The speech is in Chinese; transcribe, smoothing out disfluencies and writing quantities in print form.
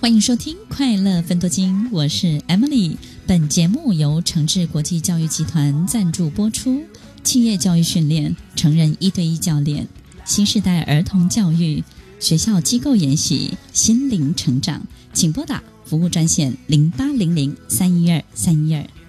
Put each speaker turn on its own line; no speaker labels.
欢迎收听快乐分多金，我是 Emily。本节目由诚志国际教育集团赞助播出。企业教育训练、成人1对1教练、新时代儿童教育、学校机构研习、心灵成长，请拨打服务专线0800-312-312。